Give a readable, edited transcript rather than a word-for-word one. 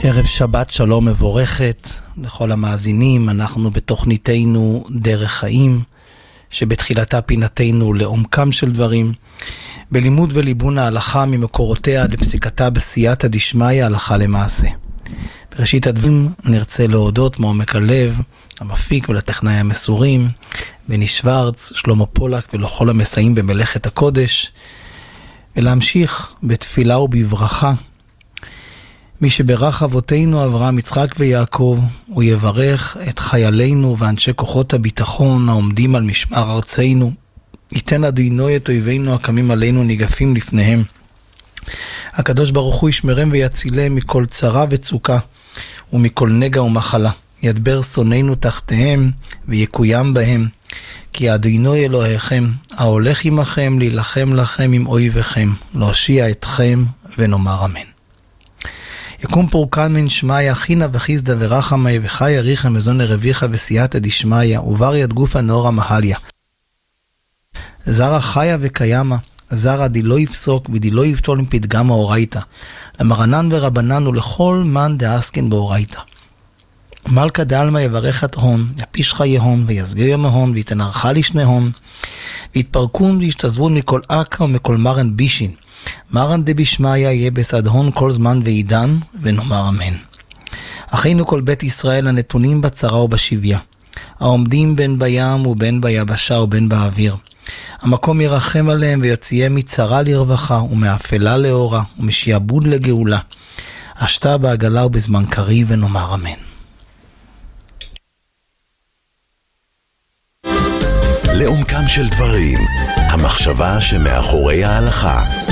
ערב שבת שלום מבורכת לכל המאזינים. אנחנו בתוכניתנו דרך חיים, שבתחילתה פינתנו לעומקם של דברים, בלימוד וליבון ההלכה ממקורותיה לפסיקתה בסייעתא דשמיא הלכה למעשה. בראשית הדברים נרצה להודות מעומק הלב למפיק ולטכנאי המסורים בני שוורץ, שלמה פולק ולכל המסייעים במלאכת הקודש, ולהמשיך בתפילה ובברכה. מי שברך אבותינו אברהם, יצחק ויעקב, הוא יברך את חיילינו ואנשי כוחות הביטחון העומדים על משמר ארצנו. ייתן אדינוי את אויבינו הקמים עלינו ניגפים לפניהם. הקדוש ברוך הוא ישמרם ויצילם מכל צרה וצוקה ומכל נגע ומחלה. ידבר שונאינו תחתיהם ויקוים בהם. כי אדינוי אלוהיכם ההולך עמכם להילחם לכם עם אויביכם, להושיע אתכם ונאמר אמן. יקום פורקן מן שמיה חינה וחיסדה ורחמי וחי יריחה מזון לרביחה וסייעתא דשמיא ובר יד גופה נאורה מהליה. זרע חיה וקיימה, זרע די לא יפסוק ודי לא יבטול עם פתגם האורייתא. למרנן ורבנן ולכל מן דעסקין באורייתא. מלכה דלמה יברך את הון, יפיש חייהון ויסגיר ימהון ויתנרחה לשניהון, ויתפרקון וישתזבון מכל אקה ומכל מרן בישין. מרן דבישמיא יהיה בסדהון כל זמן ועידן, ונאמר אמן. אחינו כל בית ישראל הנתונים בצרה ובשביה, העומדים בין בים ובין ביבשה ובין באוויר. המקום ירחם עליהם ויוציאם מצרה לרווחה ומאפלה לאורה ומשעבוד לגאולה. השתה בעגלה ובזמן קריב, ונאמר אמן. לעומקם של דברים, המחשבה שמאחורי ההלכה.